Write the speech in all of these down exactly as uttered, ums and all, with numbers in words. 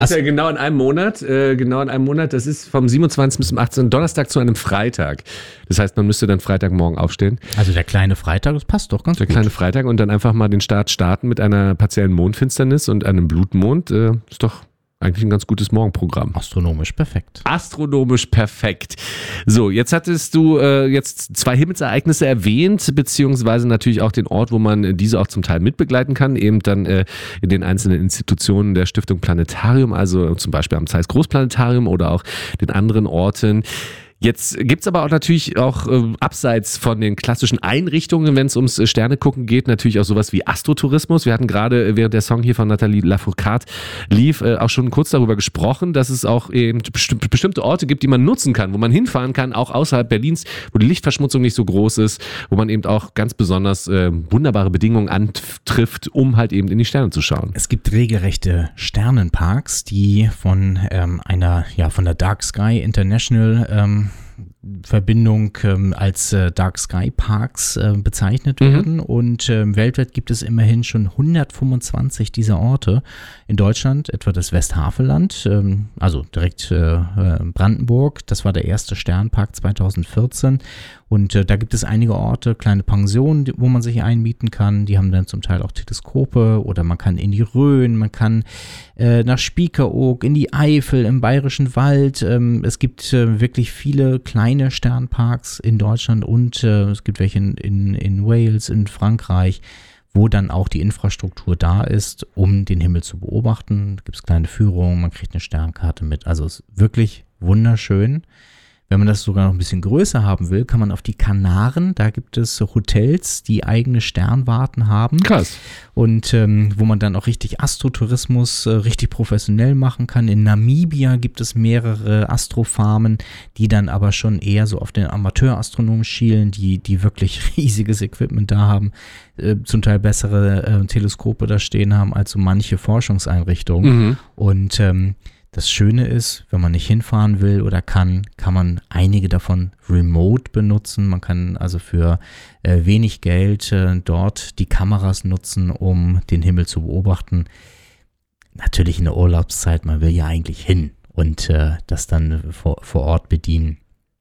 Ist ja genau in einem Monat, äh, genau in einem Monat, das ist vom siebenundzwanzigsten bis zum achtzehnten Donnerstag zu einem Freitag. Das heißt, man müsste dann Freitagmorgen aufstehen. Also der kleine Freitag, das passt doch ganz der gut. Der kleine Freitag und dann einfach mal den Start starten mit einer partiellen Mondfinsternis und einem Blutmond, äh, ist doch eigentlich ein ganz gutes Morgenprogramm. Astronomisch perfekt. Astronomisch perfekt. So, jetzt hattest du äh, jetzt zwei Himmelsereignisse erwähnt, beziehungsweise natürlich auch den Ort, wo man diese auch zum Teil mitbegleiten kann, eben dann äh, in den einzelnen Institutionen der Stiftung Planetarium, also zum Beispiel am Zeiss Großplanetarium oder auch den anderen Orten. Jetzt gibt's aber auch natürlich auch äh, abseits von den klassischen Einrichtungen, wenn es ums äh, Sternegucken geht, natürlich auch sowas wie Astrotourismus. Wir hatten gerade, äh, während der Song hier von Nathalie Lafourcade lief, äh, auch schon kurz darüber gesprochen, dass es auch eben besti- bestimmte Orte gibt, die man nutzen kann, wo man hinfahren kann, auch außerhalb Berlins, wo die Lichtverschmutzung nicht so groß ist, wo man eben auch ganz besonders äh, wunderbare Bedingungen antrifft, um halt eben in die Sterne zu schauen. Es gibt regelrechte Sternenparks, die von ähm, einer, ja, von der Dark Sky International ähm, Verbindung ähm, als äh, Dark Sky Parks äh, bezeichnet werden. Mhm. Und ähm, weltweit gibt es immerhin schon hundertfünfundzwanzig dieser Orte. In Deutschland etwa das Westhaveland, ähm, also direkt äh, Brandenburg. Das war der erste Sternpark zweitausendvierzehn. Und äh, da gibt es einige Orte, kleine Pensionen, wo man sich einmieten kann. Die haben dann zum Teil auch Teleskope oder man kann in die Rhön, man kann äh, nach Spiekeroog, in die Eifel, im Bayerischen Wald. Ähm, es gibt äh, wirklich viele kleine Sternparks in Deutschland und äh, es gibt welche in, in, in Wales, in Frankreich, wo dann auch die Infrastruktur da ist, um den Himmel zu beobachten. Da gibt es kleine Führungen, man kriegt eine Sternkarte mit. Also es ist wirklich wunderschön. Wenn man das sogar noch ein bisschen größer haben will, kann man auf die Kanaren, da gibt es Hotels, die eigene Sternwarten haben. Krass. Und ähm, wo man dann auch richtig Astrotourismus äh, richtig professionell machen kann. In Namibia gibt es mehrere Astrofarmen, die dann aber schon eher so auf den Amateurastronomen schielen, die, die wirklich riesiges Equipment da haben, äh, zum Teil bessere äh, Teleskope da stehen haben als so manche Forschungseinrichtungen. Mhm. Und ähm, das Schöne ist, wenn man nicht hinfahren will oder kann, kann man einige davon remote benutzen. Man kann also für äh, wenig Geld äh, dort die Kameras nutzen, um den Himmel zu beobachten. Natürlich in der Urlaubszeit, man will ja eigentlich hin und äh, das dann vor, vor Ort bedienen.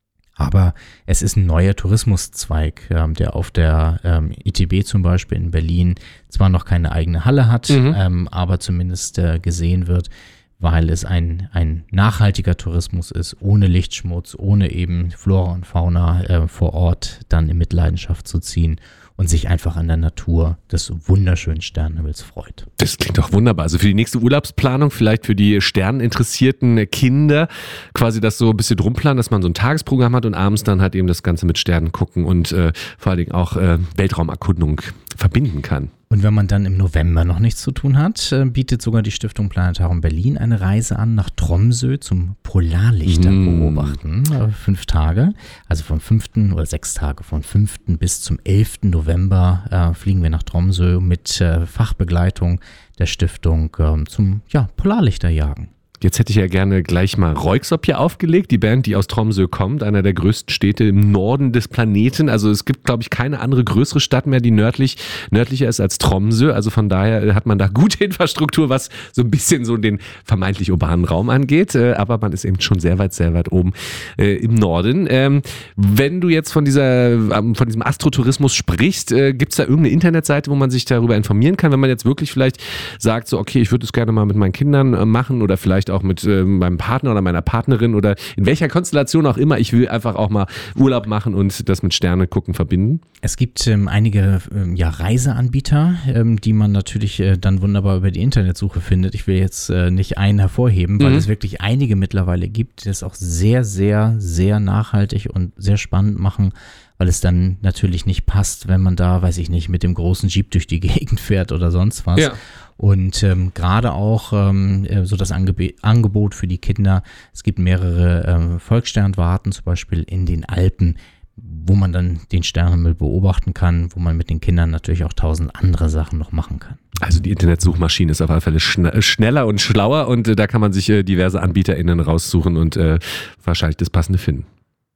Aber es ist ein neuer Tourismuszweig, ähm, der auf der ähm, I T B zum Beispiel in Berlin zwar noch keine eigene Halle hat, mhm. ähm, aber zumindest äh, gesehen wird, weil es ein, ein nachhaltiger Tourismus ist, ohne Lichtschmutz, ohne eben Flora und Fauna äh, vor Ort dann in Mitleidenschaft zu ziehen und sich einfach an der Natur des wunderschönen Sternenhimmels freut. Das klingt doch wunderbar. Also für die nächste Urlaubsplanung, vielleicht für die sterneninteressierten Kinder, quasi das so ein bisschen rumplanen, dass man so ein Tagesprogramm hat und abends dann halt eben das Ganze mit Sternen gucken und äh, vor allen Dingen auch äh, Weltraumerkundung verbinden kann. Und wenn man dann im November noch nichts zu tun hat, bietet sogar die Stiftung Planetarium Berlin eine Reise an nach Tromsø zum Polarlichter mm. beobachten. Fünf Tage, also vom fünften oder sechs Tage, von fünften bis zum elften November äh, fliegen wir nach Tromsø mit äh, Fachbegleitung der Stiftung äh, zum ja, Polarlichterjagen. Jetzt hätte ich ja gerne gleich mal Röyksopp hier aufgelegt, die Band, die aus Tromsø kommt, einer der größten Städte im Norden des Planeten. Also es gibt, glaube ich, keine andere größere Stadt mehr, die nördlich, nördlicher ist als Tromsø. Also von daher hat man da gute Infrastruktur, was so ein bisschen so den vermeintlich urbanen Raum angeht. Aber man ist eben schon sehr weit, sehr weit oben äh, im Norden. Ähm, wenn du jetzt von dieser, von diesem Astrotourismus sprichst, äh, gibt es da irgendeine Internetseite, wo man sich darüber informieren kann, wenn man jetzt wirklich vielleicht sagt, so okay, ich würde es gerne mal mit meinen Kindern äh, machen oder vielleicht auch mit äh, meinem Partner oder meiner Partnerin oder in welcher Konstellation auch immer. Ich will einfach auch mal Urlaub machen und das mit Sterne gucken verbinden. Es gibt ähm, einige ähm, ja, Reiseanbieter, ähm, die man natürlich äh, dann wunderbar über die Internetsuche findet. Ich will jetzt äh, nicht einen hervorheben, weil mhm. es wirklich einige mittlerweile gibt, die das auch sehr, sehr, sehr nachhaltig und sehr spannend machen, weil es dann natürlich nicht passt, wenn man da, weiß ich nicht, mit dem großen Jeep durch die Gegend fährt oder sonst was. Ja. Und ähm, gerade auch ähm, so das Angeb- Angebot für die Kinder, es gibt mehrere ähm, Volkssternwarten, zum Beispiel in den Alpen, wo man dann den Sternenhimmel beobachten kann, wo man mit den Kindern natürlich auch tausend andere Sachen noch machen kann. Also die Internetsuchmaschine ist auf alle Fälle schn- schneller und schlauer und äh, da kann man sich äh, diverse AnbieterInnen raussuchen und äh, wahrscheinlich das Passende finden.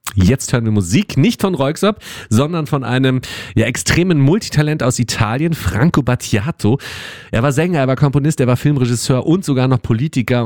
Jetzt hören wir Musik, nicht von Röyksopp, sondern von einem ja, extremen Multitalent aus Italien, Franco Battiato. Er war Sänger, er war Komponist, er war Filmregisseur und sogar noch Politiker.